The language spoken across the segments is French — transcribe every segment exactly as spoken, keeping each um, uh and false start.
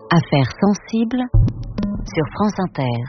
Affaires sensibles sur France Inter.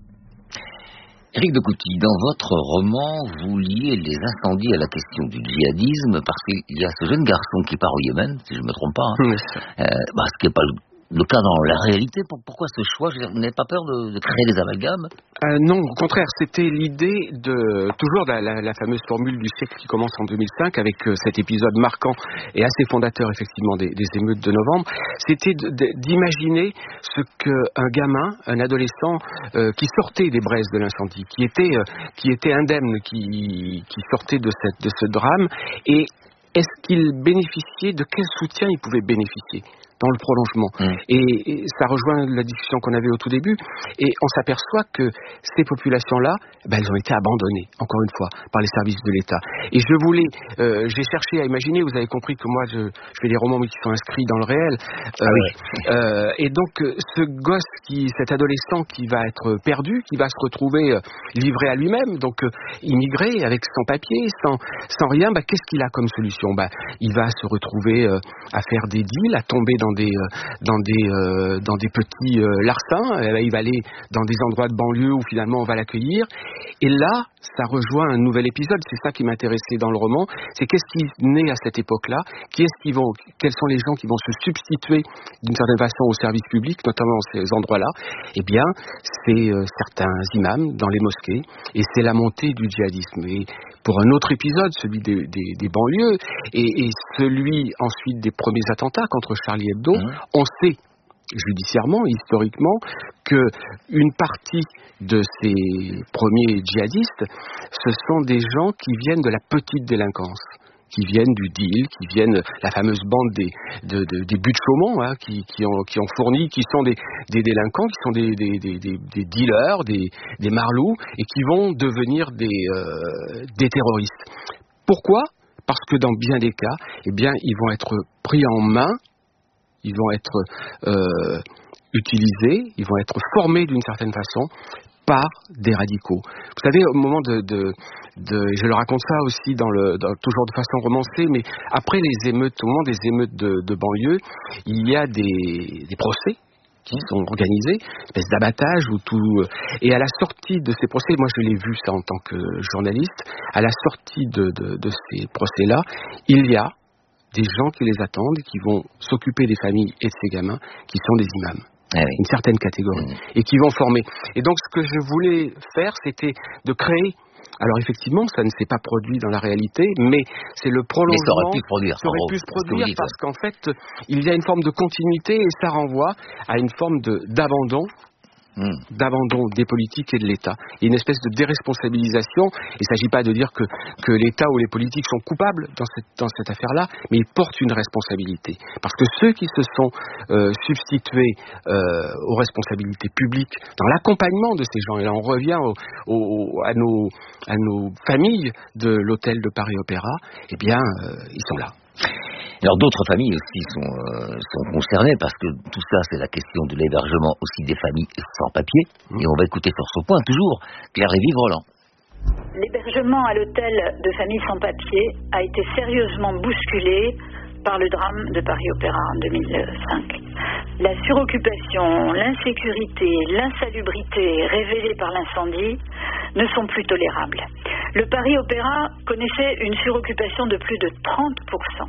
Éric de Couty, dans votre roman, vous liez les incendies à la question du djihadisme parce qu'il y a ce jeune garçon qui part au Yémen, si je ne me trompe pas, hein, oui. euh, bah, ce qui n'est pas le, le cas dans la réalité. Pourquoi ce choix? Vous n'avez pas peur de, de créer des amalgames? euh, Non, au contraire, c'était l'idée de, toujours la, la, la fameuse formule du siècle qui commence en deux mille cinq avec euh, cet épisode marquant et assez fondateur effectivement des, des émeutes de novembre, c'était de, de, d'imaginer ce qu'un gamin, un adolescent euh, qui sortait des braises de l'incendie, qui était, euh, qui était indemne, qui, qui sortait de, cette, de ce drame, et est-ce qu'il bénéficiait, de quel soutien il pouvait bénéficier dans le prolongement. Mmh. Et, et ça rejoint la discussion qu'on avait au tout début, et on s'aperçoit que ces populations-là, ben, elles ont été abandonnées, encore une fois, par les services de l'État. Et je voulais, euh, j'ai cherché à imaginer, vous avez compris que moi, je, je fais des romans mais qui sont inscrits dans le réel, euh, ah oui. euh, et donc ce gosse, qui, cet adolescent qui va être perdu, qui va se retrouver euh, livré à lui-même, donc euh, immigré, avec sans papier, sans, sans rien, ben, qu'est-ce qu'il a comme solution? Ben, il va se retrouver euh, à faire des deals, à tomber dans des dans des euh, dans des petits euh, larcins. Il va aller dans des endroits de banlieue où finalement on va l'accueillir, et là ça rejoint un nouvel épisode. C'est ça qui m'intéressait dans le roman, c'est qu'est-ce qui naît à cette époque-là, qui est-ce qui vont, quels sont les gens qui vont se substituer d'une certaine façon au service public, notamment dans ces endroits-là. Eh bien c'est euh, certains imams dans les mosquées, et c'est la montée du djihadisme. Et pour un autre épisode, celui des, des, des banlieues, et, et celui ensuite des premiers attentats contre Charlie Hebdo, mmh. on sait judiciairement, historiquement, que une partie de ces premiers djihadistes, ce sont des gens qui viennent de la petite délinquance, qui viennent du deal, qui viennent la fameuse bande des, de, de, des buts de Chaumont, hein, qui, qui, ont, qui ont fourni, qui sont des, des délinquants, qui sont des, des, des, des, des dealers, des, des marlous, et qui vont devenir des, euh, des terroristes. Pourquoi? Parce que dans bien des cas, eh bien, ils vont être pris en main, ils vont être euh, utilisés, ils vont être formés d'une certaine façon par des radicaux. Vous savez, au moment de, de, de je le raconte ça aussi dans le, dans, toujours de façon romancée, mais après les émeutes, au moment des émeutes de, de banlieue, il y a des, des procès qui sont organisés, une espèce d'abattage ou tout. Et à la sortie de ces procès, moi je l'ai vu ça en tant que journaliste, à la sortie de, de, de ces procès-là, il y a des gens qui les attendent, qui vont s'occuper des familles et de ces gamins, qui sont des imams. Ah oui. Une certaine catégorie, mmh. et qui vont former. Et donc ce que je voulais faire, c'était de créer. Alors effectivement, ça ne s'est pas produit dans la réalité, mais c'est le prolongement. Mais ça aurait pu se produire. Ça aurait pu se produire parce qu'en fait, il y a une forme de continuité, et ça renvoie à une forme de, d'abandon. Mmh. d'abandon des politiques et de l'État. Il y a une espèce de déresponsabilisation. Il ne s'agit pas de dire que, que l'État ou les politiques sont coupables dans cette, dans cette affaire-là, mais ils portent une responsabilité. Parce que ceux qui se sont euh, substitués euh, aux responsabilités publiques dans l'accompagnement de ces gens, et là on revient au, au, à, nos, à nos familles de l'hôtel de Paris Opéra, eh bien, euh, ils sont là. Alors d'autres familles aussi sont, euh, sont concernées parce que tout ça c'est la question de l'hébergement aussi des familles sans papier. Mmh. Et on va écouter sur ce point toujours Claire Lévy-Roland. L'hébergement à l'hôtel de familles sans papier a été sérieusement bousculé par le drame de Paris Opéra en deux mille cinq. La suroccupation, l'insécurité, l'insalubrité révélées par l'incendie ne sont plus tolérables. Le Paris Opéra connaissait une suroccupation de plus de trente pour cent.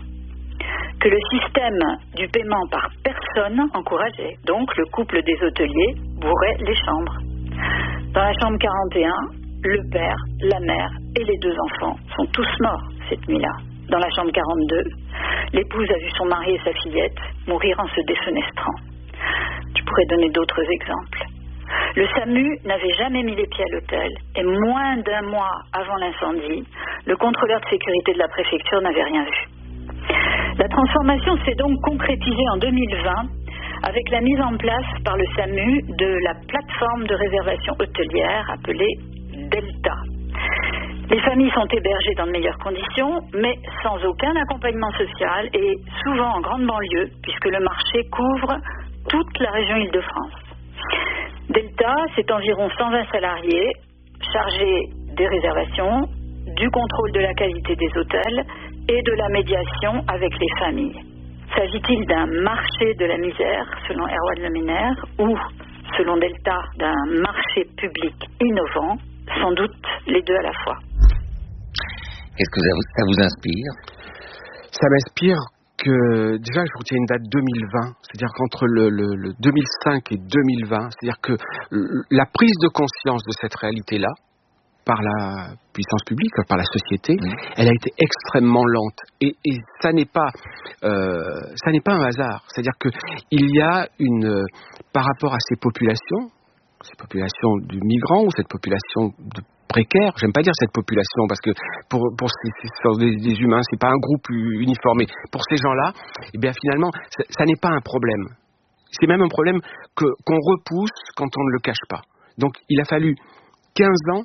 Que le système du paiement par personne encourageait donc le couple des hôteliers bourrait les chambres. Dans la chambre quarante et un, le père, la mère et les deux enfants sont tous morts cette nuit-là. Dans la chambre quarante-deux, l'épouse a vu son mari et sa fillette mourir en se défenestrant. Je pourrais donner d'autres exemples. Le SAMU n'avait jamais mis les pieds à l'hôtel, et moins d'un mois avant l'incendie, le contrôleur de sécurité de la préfecture n'avait rien vu. La transformation s'est donc concrétisée en deux mille vingt avec la mise en place par le SAMU de la plateforme de réservation hôtelière appelée Delta. Les familles sont hébergées dans de meilleures conditions, mais sans aucun accompagnement social et souvent en grande banlieue, puisque le marché couvre toute la région Île-de-France. Delta, c'est environ cent vingt salariés chargés des réservations, du contrôle de la qualité des hôtels et de la médiation avec les familles. S'agit-il d'un marché de la misère, selon Erwan Leminaire, ou, selon Delta, d'un marché public innovant? Sans doute les deux à la fois. Qu'est-ce que ça vous, ça vous inspire? Ça m'inspire que, déjà, je retiens une date deux mille vingt, c'est-à-dire qu'entre le, le, le deux mille cinq et deux mille vingt, c'est-à-dire que la prise de conscience de cette réalité-là, par la puissance publique, par la société, mmh. elle a été extrêmement lente. Et, et ça n'est pas, euh, ça n'est pas un hasard. C'est-à-dire que il y a une, par rapport à ces populations, ces populations de migrants ou cette population de précaires, j'aime pas dire cette population parce que pour pour ces, ces, des, des humains, c'est pas un groupe uniformé. Pour ces gens-là, eh bien finalement, ça, ça n'est pas un problème. C'est même un problème que qu'on repousse quand on ne le cache pas. Donc, il a fallu quinze ans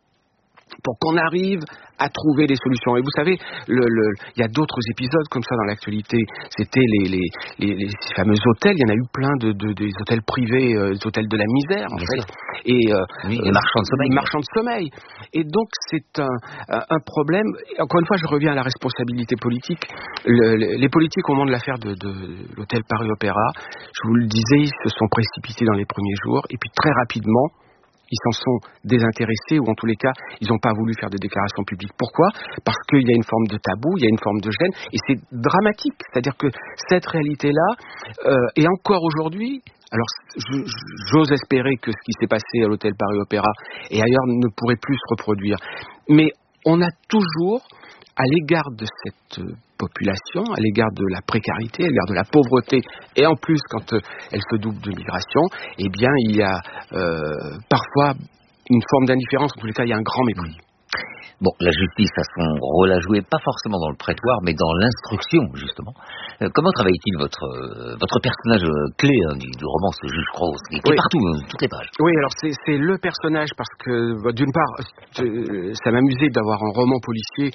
pour qu'on arrive à trouver des solutions. Et vous savez, le, le, il y a d'autres épisodes comme ça dans l'actualité. C'était les, les, les, les ces fameux hôtels. Il y en a eu plein de, de des hôtels privés, euh, des hôtels de la misère, en Bien fait. Sûr. Et euh, oui, les marchands de sommeil. Les marchands de sommeil. Et donc c'est un, un problème. Encore une fois, je reviens à la responsabilité politique. Le, le, les politiques, au moment de l'affaire de, de l'hôtel Paris Opéra, je vous le disais, ils se sont précipités dans les premiers jours. Et puis très rapidement, ils s'en sont désintéressés, ou en tous les cas, ils n'ont pas voulu faire de déclarations publiques. Pourquoi ? Parce qu'il y a une forme de tabou, il y a une forme de gêne, et c'est dramatique. C'est-à-dire que cette réalité-là, euh, et encore aujourd'hui, alors je, j'ose espérer que ce qui s'est passé à l'hôtel Paris Opéra et ailleurs ne pourrait plus se reproduire. Mais on a toujours, à l'égard de cette population, à l'égard de la précarité, à l'égard de la pauvreté, et en plus quand euh, elle se double de migration, eh bien il y a euh, parfois une forme d'indifférence, en tous les cas il y a un grand mépris. Bon, la justice a son rôle à jouer, pas forcément dans le prétoire, mais dans l'instruction, justement. Euh, comment travaille-t-il votre euh, votre personnage euh, clé hein, du, du roman, ce juge Croze, qui est oui. partout, hein, toutes les pages? Oui, alors c'est, c'est le personnage, parce que, bah, d'une part, euh, ça m'amusait d'avoir un roman policier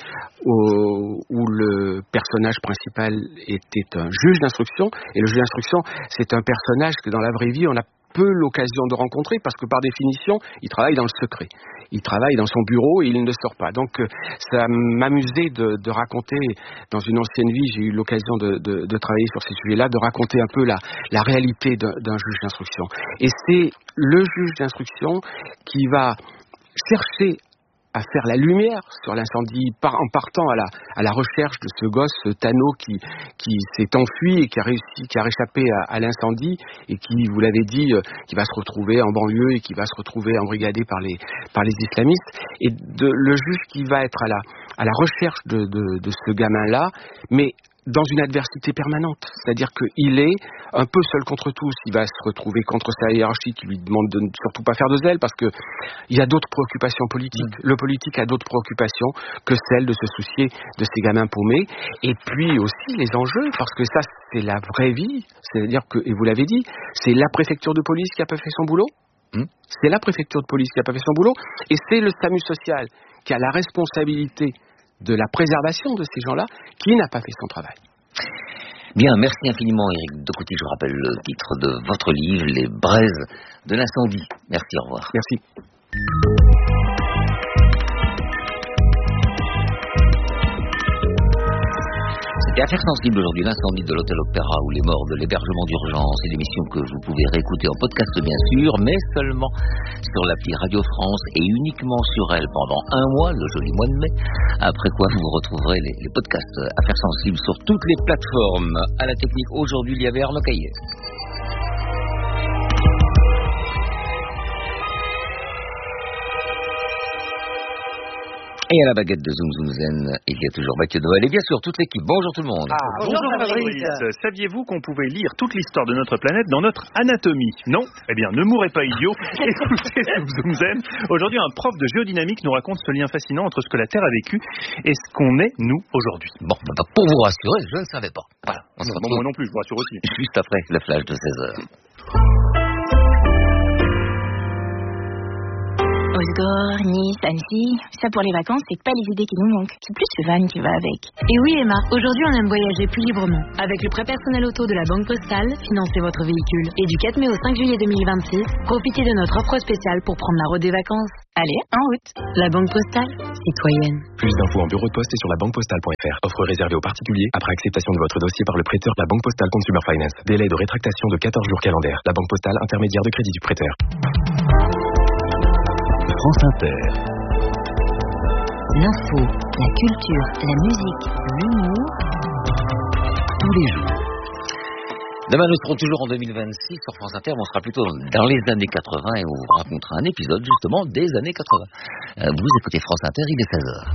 où, où le personnage principal était un juge d'instruction, et le juge d'instruction, c'est un personnage que dans la vraie vie, on a peu l'occasion de rencontrer parce que par définition, il travaille dans le secret. Il travaille dans son bureau et il ne sort pas. Donc ça m'amusait de, de raconter, dans une ancienne vie, j'ai eu l'occasion de, de, de travailler sur ces sujets-là, de raconter un peu la, la réalité d'un, d'un juge d'instruction. Et c'est le juge d'instruction qui va chercher à faire la lumière sur l'incendie par, en partant à la, à la recherche de ce gosse, ce Tano qui, qui s'est enfui et qui a réussi, qui a réchappé à, à l'incendie et qui, vous l'avez dit, euh, qui va se retrouver en banlieue et qui va se retrouver embrigadé par les, par les islamistes. Et de, le juge qui va être à la, à la recherche de, de, de ce gamin-là, mais dans une adversité permanente, c'est-à-dire qu'il est un peu seul contre tous, il va se retrouver contre sa hiérarchie qui lui demande de ne surtout pas faire de zèle parce que il y a d'autres préoccupations politiques. Mmh. Le politique a d'autres préoccupations que celle de se soucier de ces gamins paumés, et puis aussi les enjeux, parce que ça c'est la vraie vie, c'est-à-dire que, et vous l'avez dit, c'est la préfecture de police qui a pas fait son boulot, mmh. c'est la préfecture de police qui a pas fait son boulot, et c'est le SAMU social qui a la responsabilité de la préservation de ces gens-là, qui n'a pas fait son travail. Bien, merci infiniment Éric Docouty. Je rappelle le titre de votre livre, Les braises de l'incendie. Merci, au revoir. Merci. C'était Affaires sensibles aujourd'hui, l'incendie de l'hôtel Opéra ou les morts de l'hébergement d'urgence. C'est une émission que vous pouvez réécouter en podcast bien sûr, mais seulement sur l'appli Radio France et uniquement sur elle pendant un mois, le joli mois de mai. Après quoi vous retrouverez les, les podcasts Affaires sensibles sur toutes les plateformes. À la technique aujourd'hui, il y avait Arnaud Caillet. Et à la baguette de Zoom Zoom Zen, il y a toujours Mathieu Noël et bien sûr toute l'équipe. Bonjour tout le monde. Ah, bonjour, bonjour Fabrice. Fabrice. Saviez-vous qu'on pouvait lire toute l'histoire de notre planète dans notre anatomie? Non? Eh bien, ne mourrez pas idiot. Écoutez Zoom Zoom Zen. Aujourd'hui, un prof de géodynamique nous raconte ce lien fascinant entre ce que la Terre a vécu et ce qu'on est, nous, aujourd'hui. Bon, bah, pour vous rassurer, je ne savais pas. Voilà. On non, bon, moi non plus, je vous rassure aussi. Juste après le flash de seize heures. Osgore, Nice, Annecy, ça pour les vacances, c'est pas les idées qui nous manquent. C'est plus le van qui va avec. Et oui Emma, aujourd'hui on aime voyager plus librement. Avec le prêt personnel auto de la Banque Postale, financez votre véhicule. Et du quatre mai au cinq juillet deux mille vingt-six, profitez de notre offre spéciale pour prendre la route des vacances. Allez, en route. La Banque Postale, citoyenne. Plus d'infos en bureau de poste et sur la banque postale point f r. Offre réservée aux particuliers après acceptation de votre dossier par le prêteur de la Banque Postale Consumer Finance. Délai de rétractation de quatorze jours calendaires. La Banque Postale, intermédiaire de crédit du prêteur. France Inter. L'info, la culture, la musique, l'humour, tous les jours. Demain, nous serons toujours en deux mille vingt-six sur France Inter, mais on sera plutôt dans les années quatre-vingts et on vous racontera un épisode justement des années quatre-vingts. Euh, vous écoutez France Inter, il est seize heures.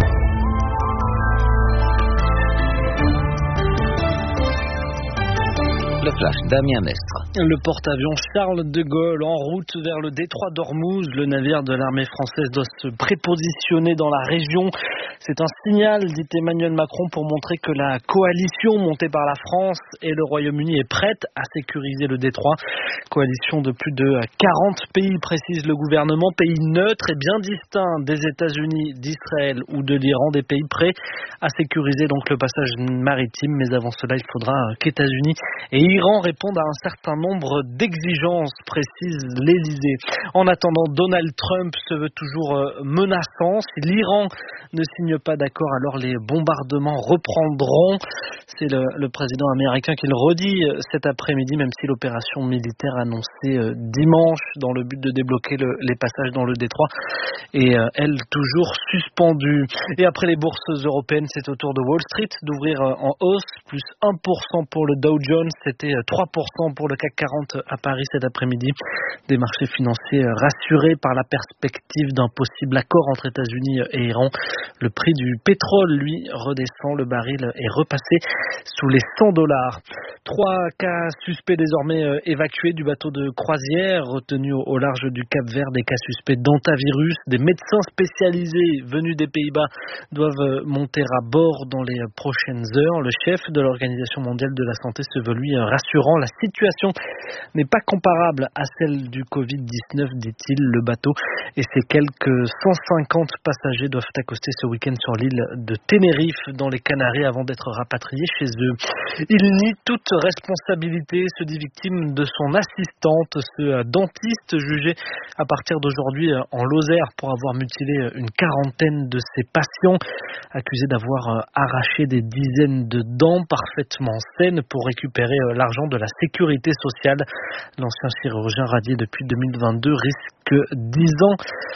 Le flash, Damien Mestre. Le porte-avions Charles de Gaulle en route vers le détroit d'Ormuz. Le navire de l'armée française doit se prépositionner dans la région. C'est un signal, dit Emmanuel Macron, pour montrer que la coalition montée par la France et le Royaume-Uni est prête à sécuriser le détroit. Coalition de plus de quarante pays, précise le gouvernement, pays neutres et bien distincts des États-Unis, d'Israël ou de l'Iran, des pays prêts à sécuriser donc le passage maritime. Mais avant cela, il faudra qu'États-Unis et Iran répondent à un certain nombre d'exigences, précise l'Élysée. En attendant, Donald Trump se veut toujours menaçant. Si l'Iran ne signe pas d'accord, alors les bombardements reprendront. C'est le, le président américain qui le redit cet après-midi, même si l'opération militaire annoncée dimanche dans le but de débloquer le, les passages dans le détroit est, elle, toujours suspendue. Et après les bourses européennes, c'est au tour de Wall Street d'ouvrir en hausse, plus un pour cent pour le Dow Jones, c'était trois pour cent pour le C A C quarante à Paris cet après-midi. Des marchés financiers rassurés par la perspective d'un possible accord entre États-Unis et Iran. Le prix du pétrole, lui, redescend. Le baril est repassé sous les cent dollars. Trois cas suspects désormais évacués du bateau de croisière retenu au large du Cap-Vert. Des cas suspects d'hantavirus. Des médecins spécialisés venus des Pays-Bas doivent monter à bord dans les prochaines heures. Le chef de l'Organisation mondiale de la santé se veut lui rassurant. La situation n'est pas comparable à celle du covid dix-neuf, dit-il. Le bateau et ses quelques cent cinquante passagers doivent accoster ce week-end sur l'île de Tenerife dans les Canaries avant d'être rapatriés chez eux. Il nie toute responsabilité, se dit victime de son assistante, ce dentiste jugé à partir d'aujourd'hui en Lozère pour avoir mutilé une quarantaine de ses patients, accusé d'avoir arraché des dizaines de dents parfaitement saines pour récupérer l'argent de la sécurité sociale. L'ancien chirurgien radié depuis deux mille vingt-deux risque dix ans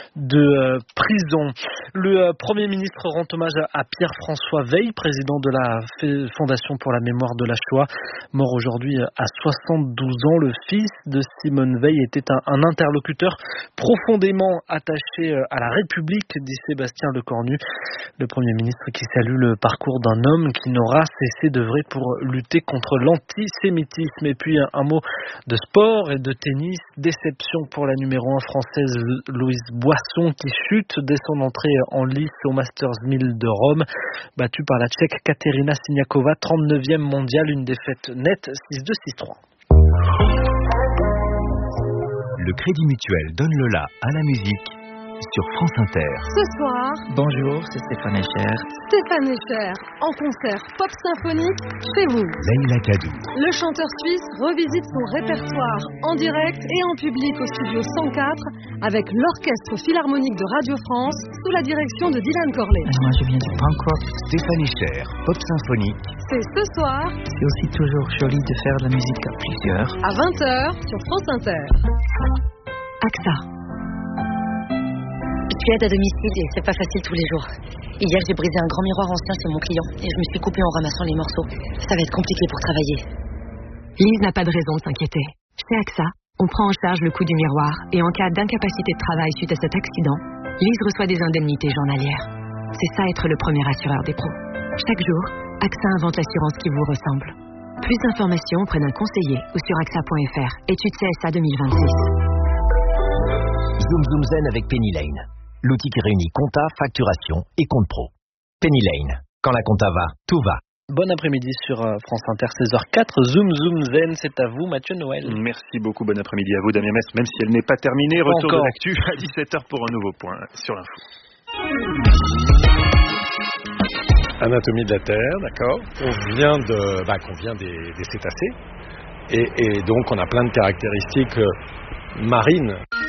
de prison. Le Premier ministre rend hommage à Pierre-François Weil, président de la Fondation pour la mémoire de la Shoah, mort aujourd'hui à soixante-douze ans. Le fils de Simone Veil était un, un interlocuteur profondément attaché à la République, dit Sébastien Lecornu. Le Premier ministre qui salue le parcours d'un homme qui n'aura cessé d'œuvrer pour lutter contre l'antisémitisme. Et puis un mot de sport et de tennis. Déception pour la numéro un française Louise Boisson qui chute dès son entrée en lice au Masters mille de Rome. Battue par la Tchèque Kateřina Siniakova, trente-neuvième mondiale, une défaite nette six deux six trois. Le Crédit Mutuel donne le la à la musique sur France Inter. Ce soir, bonjour, c'est Stéphane Echer. Stéphane Echer, en concert pop symphonique chez vous. Leïla Kadou. Le chanteur suisse revisite son répertoire en direct et en public au studio cent quatre avec l'Orchestre Philharmonique de Radio France sous la direction de Dylan Corley. Et moi je viens du punk rock. Stéphane Echer, pop symphonique. C'est ce soir. C'est aussi toujours joli de faire de la musique à plusieurs. À vingt heures sur France Inter. A X A. Je suis aide à domicile et c'est pas facile tous les jours. Hier, j'ai brisé un grand miroir ancien chez mon client et je me suis coupée en ramassant les morceaux. Ça va être compliqué pour travailler. Lise n'a pas de raison de s'inquiéter. Chez A X A, on prend en charge le coût du miroir et en cas d'incapacité de travail suite à cet accident, Lise reçoit des indemnités journalières. C'est ça être le premier assureur des pros. Chaque jour, A X A invente l'assurance qui vous ressemble. Plus d'informations auprès d'un conseiller ou sur A X A point F R. Étude C S A deux mille vingt-six. Zoom Zoom Zen avec Penny Lane. L'outil qui réunit compta, facturation et compte pro. Penny Lane. Quand la compta va, tout va. Bon après-midi sur France Inter, seize heures quatre. Zoom Zoom Zen, c'est à vous, Mathieu Noël. Merci beaucoup, bon après-midi à vous, Damien Mess, même si elle n'est pas terminée. Retour de l'actu à dix-sept heures pour un nouveau point sur l'info. Anatomie de la Terre, d'accord. On vient de, bah, qu'on vient des, des cétacés, et, et donc on a plein de caractéristiques marines.